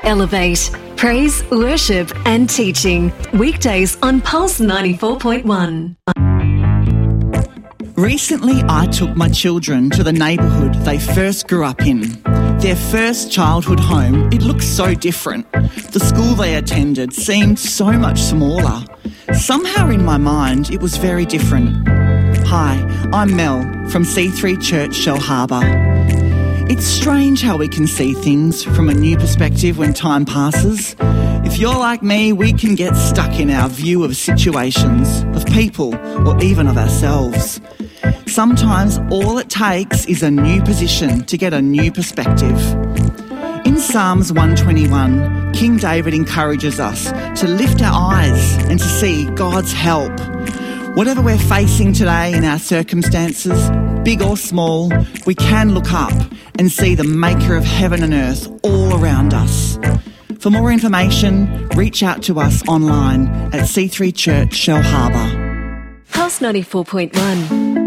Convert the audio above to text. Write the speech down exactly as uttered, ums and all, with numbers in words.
Elevate. Praise, worship and teaching. Weekdays on Pulse ninety-four point one. Recently, I took my children to the neighbourhood they first grew up in. Their first childhood home, it looked so different. The school they attended seemed so much smaller. Somehow in my mind, it was very different. Hi, I'm Mel from C three Church Shellharbour. It's strange how we can see things from a new perspective when time passes. If you're like me, we can get stuck in our view of situations, of people, or even of ourselves. Sometimes all it takes is a new position to get a new perspective. In Psalms one twenty-one, King David encourages us to lift our eyes and to see God's help. Whatever we're facing today in our circumstances, big or small, we can look up and see the maker of heaven and earth all around us. For more information, reach out to us online at C three Church Shellharbour. Pulse ninety-four point one.